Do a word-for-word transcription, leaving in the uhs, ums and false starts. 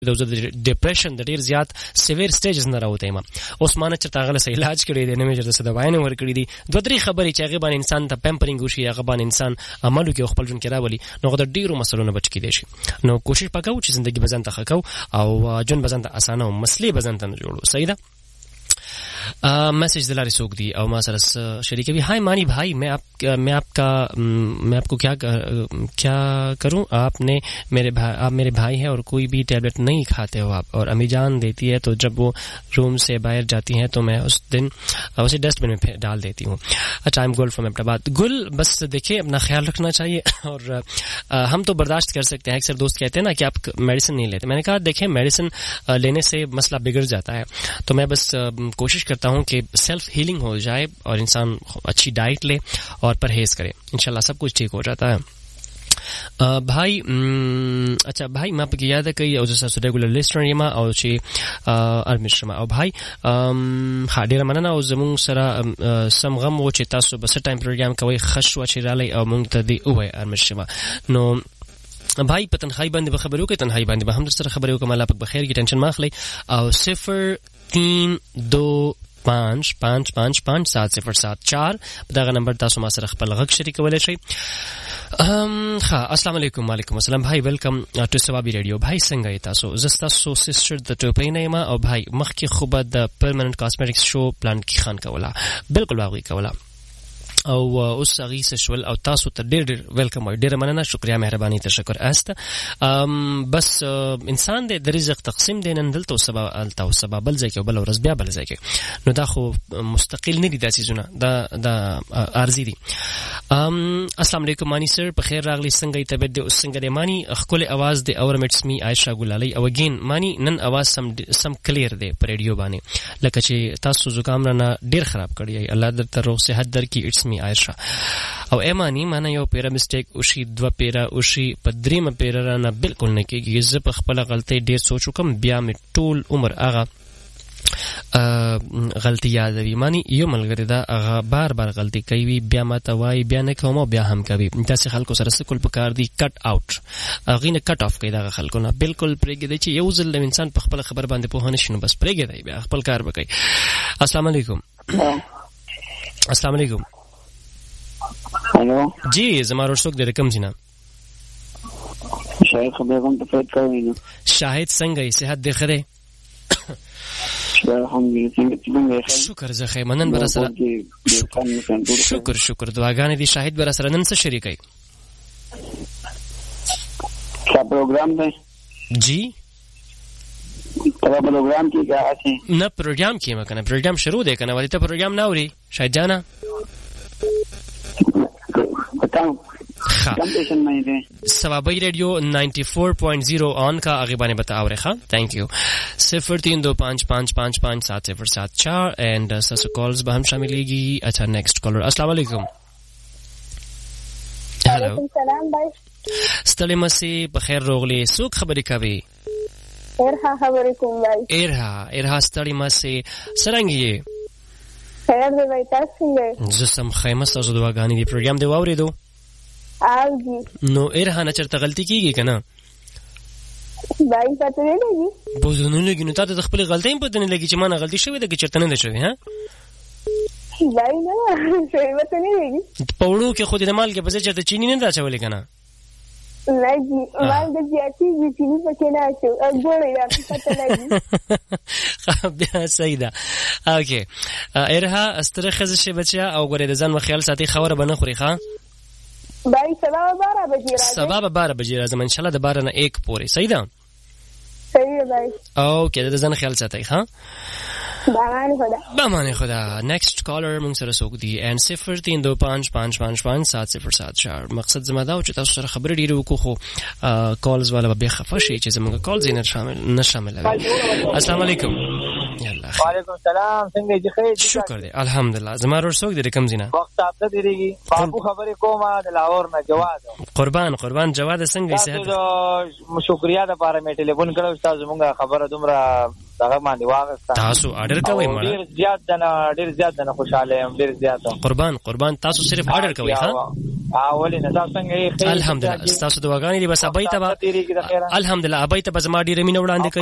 د ډیپریشن د ډیر زیات سیویر سټیجز نه راوته ما اوس مانه چې تاغله سه علاج کړی دی نه مې چې د وایي ور کړی دي دوه درې خبرې چې هغه باندې انسان ته پمپرینګ وشي هغه باندې انسان عملو کې خپل ژوند کې راولي نو د ډیرو مسلو نه بچ کېدی شي نو کوشش وکاو چې ژوندۍ بزن ته خکاو او جون بزن ته اسانه او مسلې بزن ته جوړو صحیح ده मैसेज दिला रही सोक दी और माँ सरस शरीक भी हाय मानी भाई मैं आप मैं आपका मैं आपको क्या क्या करूं आपने मेरे भाई आप मेरे भाई हैं और कोई भी टैबलेट नहीं खाते हो आप और अम्मी जान देती है तो जब वो रूम से बाहर जाती हैं तो मैं उस दिन उसे डस्टबिन में डाल देती हूँ अच्छा आई एम गुल फ्रॉम अहमदाबाद गुल बस देखिए अपना ख्याल रखना चाहिए और आ, हम तो बर्दाश्त कर सकते हैं अक्सर दोस्त कहते हैं ना कि आप मेडिसिन नहीं लेते मैंने कहा देखिए मेडिसिन लेने से मसला बिगड़ जाता है तो मैं बस कोशिश करता हूं कि सेल्फ हीलिंग हो जाए और इंसान अच्छी डाइट ले और परहेज करे इंशाल्लाह सब कुछ ठीक हो जाता है Uh, भाई अच्छा भाई मैं आपको याद है कि او زه रेगुलर लिस्टनर یم او چې ارمشما او भाई ها ډیره مننه او زمون سره سم غم و چې تاسو بس ټایم پروګرام کوي خشوا چې رالي او مونږ ته دی او ارمشما نو भाई په تنهایی باندې به خبرو کې تنهایی باندې به هم سره خبرو کوم الله پاک بخیر کی ټینشن ما اخلي او صفر तीन दो पाँच पाँच पाँच पाँच सात صفر सात चार دغه نمبر تاسو ما سره خپل غږ شریکولای شئ ام ها السلام علیکم وعلیکم السلام भाई वेलकम टू सवाबी रेडियो भाई څنګه تاسو زستا سو سسټر د ټوپینې ما او भाई مخکې خوبه د پرمننت کاسمیټکس شو پلان کې خان کولا بالکل واغوي کولا او اوس هغه سشول او تاسو ته ډېر ډېر ویلکم او ډېر مننه شکریا مهرباني تشکر است بس انسان د رزق تقسیم دینن دلته سبب الته سبب بل ځکه بل ورځ بیا بل ځکه نو دا خو مستقل نه دي د سيزونه دا دا ارزي دي السلام علیکم مانی سر په خیر راغلی څنګه ته بده اوس څنګه د مانی خپل आवाज د اور میټس می عائشہ ګلالي او اگین مانی نن आवाज سم سم کلیر دی پر ریډیو باندې لکه چې تاسو زکام نه ډېر خراب کړی الله درته روغ صحت درکې اټس می عائشہ او ایمانی مانا یو پیرا مسټیک اوشي دوا پیرا اوشي په دریم پیرا نه بالکل نه کېږي زه په خپل غلطي ډیر سوچ وکم بیا می ټول عمر هغه غلطی یادوي مانی یو ملګری دا هغه بار بار غلطی کوي بیا ماته وای بیا نه کوم بیا هم کوي تاسو خلکو سره سکول پکار دي کټ اوټ هغه نه کټ اف کوي دا خلکو نه بالکل پرېږدي چې یو ځل انسان په خپل خبر باندې په هونه شنو بس پرېږدي بیا خپل کار وکړي السلام علیکم السلام علیکم हेलो जी जमारो शोक दे रकम जिना शाहिद खबरम तो फेट कर रही हूं शाहिद संगई सेहत दे खरे alhamdulillah शुक्र زخه منن بر سره شکر شکر دعاګانې دي شاهد بر سره نن څه شریکای क्या प्रोग्राम है जी तेरा प्रोग्राम की क्या है ना प्रोग्राम की मकना प्रोग्राम शुरू दे कना वाली तो प्रोग्राम ना उरी शायद जाना बताओ कंपटीशन में है सवाबी रेडियो चौरानवे पॉइंट शून्य ऑन का आगे बाने बताओ रेखा थैंक यू صفر तीन दो पाँच पाँच पाँच पाँच सात صفر सात चार एंड सस कॉल्स बहम शामिलेगी अच्छा नेक्स्ट कॉलर अस्सलाम वालेकुम हेलो सलाम भाई ستړي مسي په خیر روغلي سوق خبرې کوي ارها خبرې کوم भाई ارها ارها ستړي مسي سرنګي خیر دی भाई تاسو څنګه زسم خیمه تاسو دواګانی دی پروګرام دی واورېدو اوږي نو ارها نه چرته غلطي کیږي کنه भाई پته نه لګي بوزونه لګي نو تاسو خپل غلطۍ په دنه لګي چې ما نه غلطي شوې ده چې چرته نه ده شوې ها भाई نه څه پته نه لګي پوړو کې خو دې مال کې بځه چرته چینی نه دا چولې کنه لګي مال د جاتی دې چینی پکې نه اچو ګورې یا پته لګي بیا صحیح ده اوکې ارها استره خزه شي بچا او ګورې د ځان مخیال ساتي خبره بنه خوري ښا भाई सवा बारह बजे रात सवा बारह बजे रात इंशाल्लाह د बारह نه एक پورې صحیح ده صحیح है भाई اوکې د ځان خیال ساتي ښا بامان خدا بامان خدا نیکسٹ کالر موږ سره سوق دي ان صفر तीन दो पाँच पाँच पाँच पाँच सात صفر सात चार مقصد زما دا چې تاسو سره خبرې ډیرو وکړو خو کالز والا به خفه شي چې زموږ کالز نه شامل نه شامل السلام علیکم یلا وعلیکم السلام څنګه دې خیر شکر دې الحمدلله زما ور سوق دې کوم زینا وخت تاسو دیریږي بابو خبرې کومه د لاهور نه جواد قربان قربان جواد څنګه صحت شکریا د پاره مې ټلیفون کړو تاسو مونږه خبره دومره دغه باندې واغسته تاسو آرډر کوئ مړه ډیر زیات دنه ډیر زیات دنه خوشاله ام ډیر زیات قربان قربان تاسو صرف آرډر کوئ ها ا ولې نه تاسو څنګه یې؟ الحمدلله تاسو دعاګانې دي بس ابای ته الحمدلله ابای ته زما ډیره مینه وړاندې